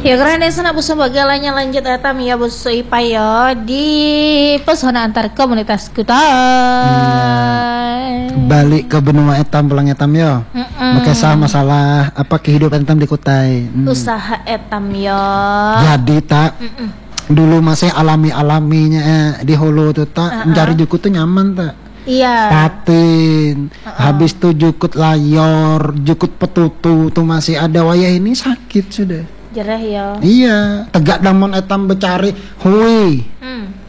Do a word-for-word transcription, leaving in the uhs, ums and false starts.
Ya karena sana bu sebagai lanjut etam ya bu ipayo di pesona antar komunitas kita. Hmm. Balik ke benua etam pulang etam yo. Makanya masalah apa kehidupan etam di Kutai. Hmm. Usaha etam yo. Jadi tak. Mm-mm. Dulu masih alami-alaminya eh, di Holo tuh tak uh-uh. mencari jukut tuh nyaman tak. Iya. Patin, uh-uh. habis tuh jukut layor, jukut petutu tuh masih ada, wayah ini sakit sudah. Jereh ya. Iya, tegak damon etam becari hui. Hmm.